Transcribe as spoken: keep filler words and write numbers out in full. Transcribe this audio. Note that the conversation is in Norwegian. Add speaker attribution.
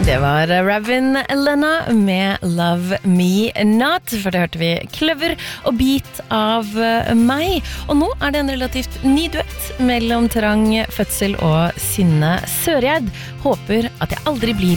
Speaker 1: Det var Ravin Elena med Love Me Not, for det hørte vi Kløver og Beat av meg. Og nå er det en relativt ny duett mellom Trang Fødsel og Synne Søreid. Håper at jeg aldri blir